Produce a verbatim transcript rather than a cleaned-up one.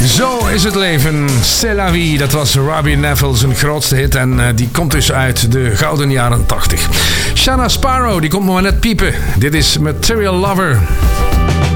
Zo is het leven. C'est la vie. Dat was Robbie Neville zijn grootste hit. En uh, die komt dus uit de gouden jaren tachtig. Shanna Sparrow, die komt nog maar net piepen. Dit is Material Lover.